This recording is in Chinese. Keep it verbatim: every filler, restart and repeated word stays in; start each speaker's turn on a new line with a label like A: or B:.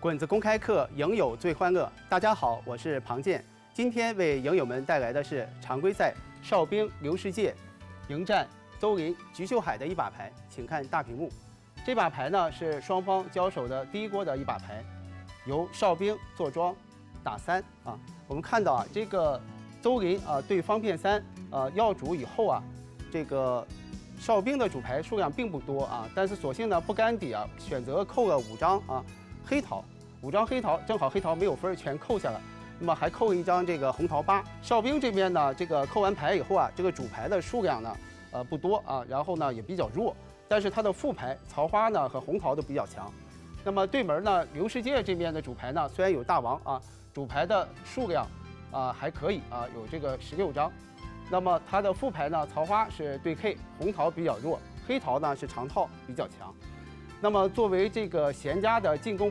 A: 滚子公开课，赢友最欢乐。大家好，我是庞健，今天为赢友们带来的是常规赛哨兵刘世界迎战邹林菊秀海的一把牌，请看大屏幕。这把牌呢是双方交手的第一锅的一把牌，由哨兵坐庄打三啊。我们看到啊，这个邹林啊对方片三呃要主以后啊，这个哨兵的主牌数量并不多啊，但是索性呢不干底啊，选择扣了五张啊黑桃，五张黑桃，正好黑桃没有分全扣下了。那么还扣了一张这个红桃八。哨兵这边呢，这个扣完牌以后啊，这个主牌的数量呢，呃不多啊，然后呢也比较弱，但是它的副牌桃花呢和红桃都比较强。那么对门呢，刘世界这边的主牌呢，虽然有大王啊，主牌的数量啊还可以啊，有这个十六张。那么它的副牌呢，桃花是对 K， 红桃比较弱，黑桃呢是长套比较强。那么作为这个闲家的进攻